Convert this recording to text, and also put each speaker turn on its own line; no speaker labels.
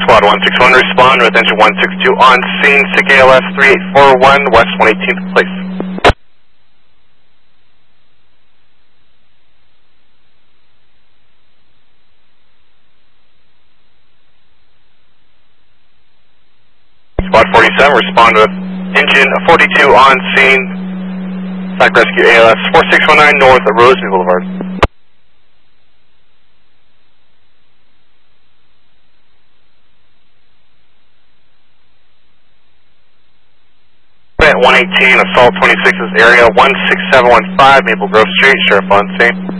Squad 161, respond with engine 162 on scene, SIG ALS 3841, West 118th place. Squad 47, respond with engine 42 on scene, SAC Rescue ALS 4619 north of Rosemary Boulevard. 118, Assault 26's area 16715, Maple Grove Street, Sheriff on scene.